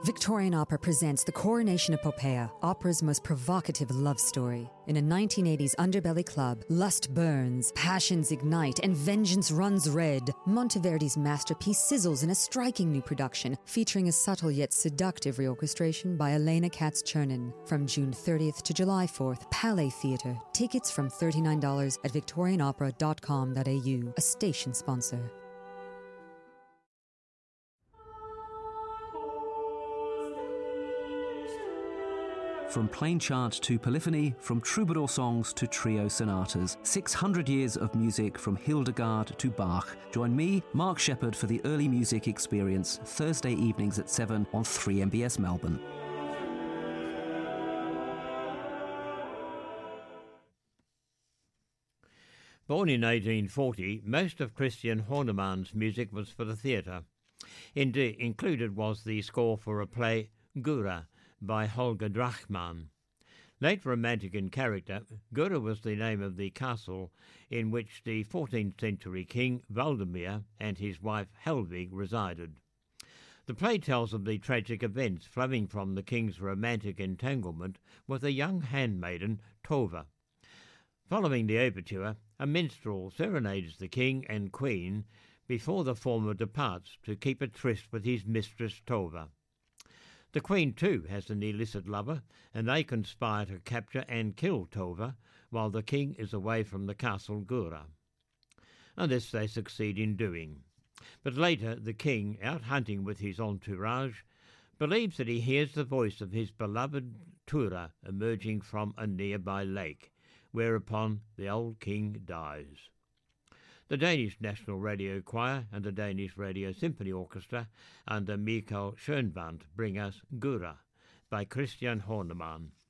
Victorian Opera presents The Coronation Epopeia, opera's most provocative love story. In a 1980s underbelly club, lust burns, passions ignite, and vengeance runs red. Monteverdi's masterpiece sizzles in a striking new production, featuring a subtle yet seductive reorchestration by Elena Katz-Chernin. From June 30th to July 4th, Palais Theatre. Tickets from $39 at victorianopera.com.au, a station sponsor. From plain chant to polyphony, from troubadour songs to trio sonatas, 600 years of music from Hildegard to Bach. Join me, Mark Shepherd, for the Early Music Experience, Thursday evenings at 7 on 3MBS Melbourne. Born in 1840, most of Christian Hornemann's music was for the theatre. Indeed, included was the score for a play, Gura, by Holger Drachmann. Late romantic in character, Gura was the name of the castle in which the 14th century king Valdemir and his wife Helvig resided. The play tells of the tragic events flowing from the king's romantic entanglement with a young handmaiden, Tova. Following the overture, a minstrel serenades the king and queen before the former departs to keep a tryst with his mistress Tova. The queen, too, has an illicit lover, and they conspire to capture and kill Tova while the king is away from the castle Gura. And this they succeed in doing. But later, the king, out hunting with his entourage, believes that he hears the voice of his beloved Tura emerging from a nearby lake, whereupon the old king dies. The Danish National Radio Choir and the Danish Radio Symphony Orchestra under Mikael Schönwandt bring us Gura by Christian Hornemann.